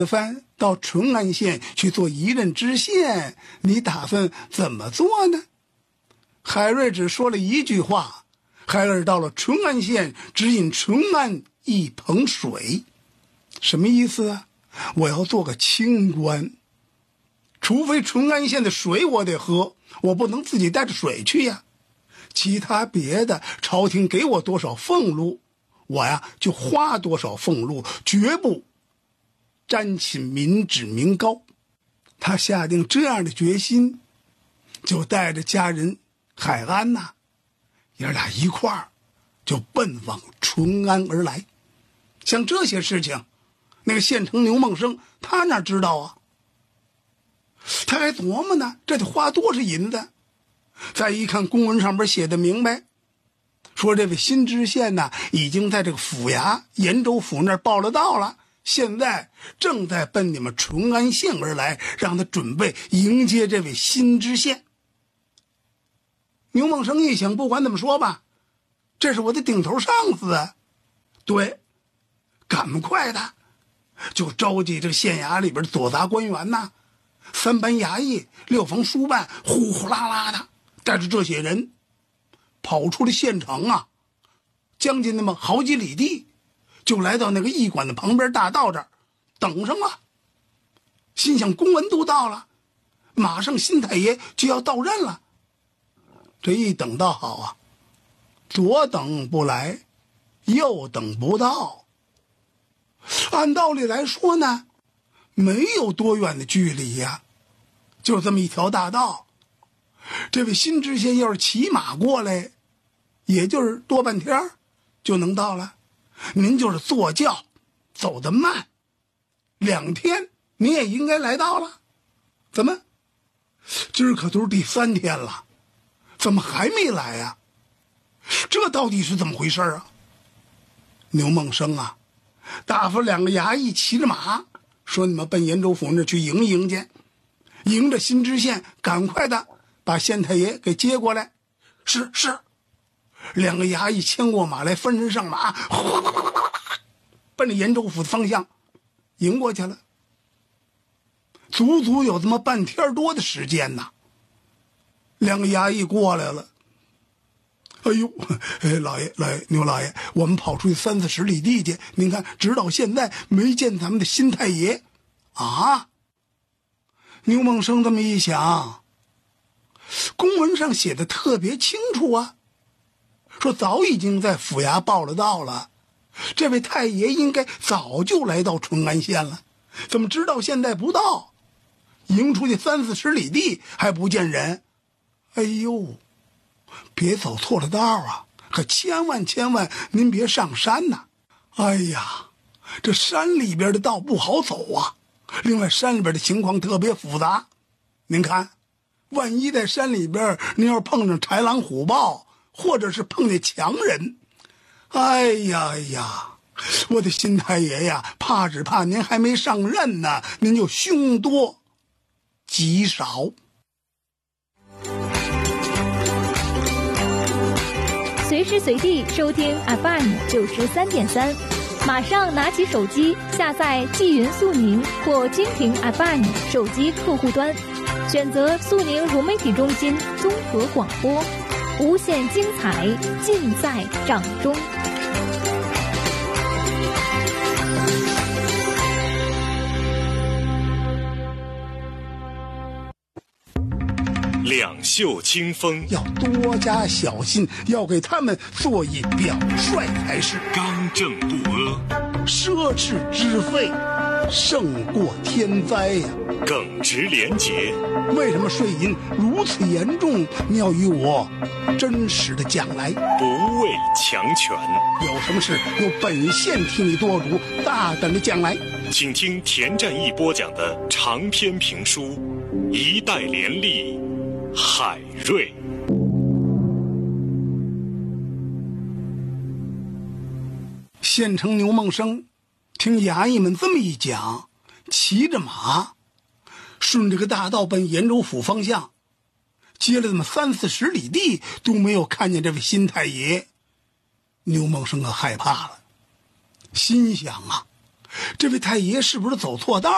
番到淳安县去做一任知县，你打算怎么做呢？海瑞只说了一句话，孩儿到了淳安县，只饮淳安一捧水。什么意思啊？我要做个清官，除非淳安县的水我得喝，我不能自己带着水去呀。其他别的，朝廷给我多少俸禄，我呀就花多少俸禄，绝不沾侵民脂民膏。他下定这样的决心，就带着家人海安呐，爷俩一块儿就奔往淳安而来。像这些事情，那个县城牛梦生他哪知道啊？他还琢磨呢，这得花多少银子？再一看公文上边写的明白，说这位新知县呢，已经在这个府衙延州府那儿报了到了，现在正在奔你们淳安县而来，让他准备迎接这位新知县。牛梦生一想，不管怎么说吧，这是我的顶头上司啊，对，赶快的就召集这个县衙里边的左杂官员呐，3班衙役，6房书办，呼呼啦啦的带着这些人跑出了县城啊，将近那么好几里地，就来到那个驿馆的旁边大道这儿等上了。心想公文都到了，马上新太爷就要到任了。这一等到好啊，左等不来，右等不到。按道理来说呢，没有多远的距离呀，就这么一条大道。这位新知县要是骑马过来，也就是多半天就能到了。您就是坐轿走得慢，2天你也应该来到了。怎么今儿可都是第3天了，怎么还没来呀？这到底是怎么回事啊？牛梦生啊，打发2个衙役骑着马，说你们奔延州府那去迎迎去，迎着新知县，赶快的把县太爷给接过来。是，2个衙役牵过马来，分人上马，奔着延州府的方向迎过去了。足足有这么半天多的时间呐。2个衙役过来了，哎呦，老爷，牛老爷，我们跑出去30-40里地去，您看直到现在没见咱们的新太爷啊。牛梦生这么一想，公文上写的特别清楚啊，说早已经在府衙报了到了，这位太爷应该早就来到淳安县了，怎么直到现在不到？迎出去30-40里地还不见人。哎呦，别走错了道啊，可千万您别上山呐。哎呀，这山里边的道不好走啊，另外山里边的情况特别复杂。您看，万一在山里边您要碰上豺狼虎豹，或者是碰见强人，哎呀，我的新太爷呀，只怕您还没上任呢，您就凶多吉少。 随时随地收听 FM 93.3，马上拿起手机下载纪云速宁或蜻蜓 FM 手机客户端，选择速宁融媒体中心综合广播，无限精彩尽在掌中。 两袖清风， 要多加小心，要给他们做以表率才是。 刚正不阿， 奢侈之费胜过天灾呀。 耿直廉洁， 为什么税银如此严重？你要与我真实的讲来。 不畏强权， 有什么事由本县替你做主，大胆的讲来。 请听田占义播讲的长篇评书《一代廉吏海瑞》。 县城牛梦生听衙役们这么一讲，骑着马顺着个大道奔延州府方向，接了这么30-40里地都没有看见这位新太爷。牛梦生可害怕了，心想啊，这位太爷是不是走错道